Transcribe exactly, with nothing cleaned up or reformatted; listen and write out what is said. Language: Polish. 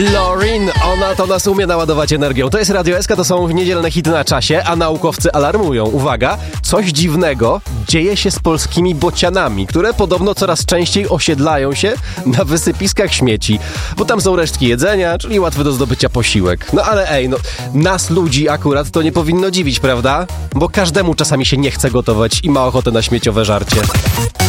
Lorin, ona to nas umie naładować energią. To jest Radio S K, to są niedzielne hity na czasie, a naukowcy alarmują. Uwaga, coś dziwnego dzieje się z polskimi bocianami, które podobno coraz częściej osiedlają się na wysypiskach śmieci, bo tam są resztki jedzenia, czyli łatwy do zdobycia posiłek. No ale ej, no nas ludzi akurat to nie powinno dziwić, prawda? Bo każdemu czasami się nie chce gotować i ma ochotę na śmieciowe żarcie.